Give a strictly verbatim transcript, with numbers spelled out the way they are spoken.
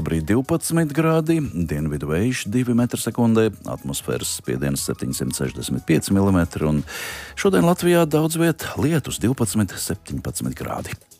šobrīd divpadsmit grādi, dienvidu vējš divi metri sekundē, atmosfēras spiediens septiņsimt sešdesmit pieci milimetri un šodien Latvijā daudz viet lietus divpadsmit, septiņpadsmit grādi.